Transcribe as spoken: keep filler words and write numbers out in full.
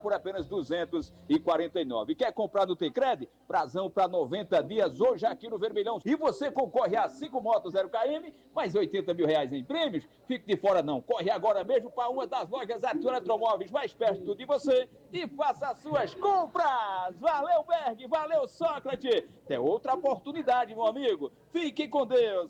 por apenas duzentos e quarenta e nove. Quer comprar no Tecred? Prazão para noventa dias hoje aqui no Vermelhão. E você concorre a cinco motos zero quilômetros, mais oitenta mil reais em prêmios. Fique de fora não. Corre agora mesmo para uma das lojas Arthur Eletromóveis mais perto de você e faça as suas compras. Valeu, Berg. Valeu, Sócrates. Tem outra oportunidade, meu amigo. Fique com Deus.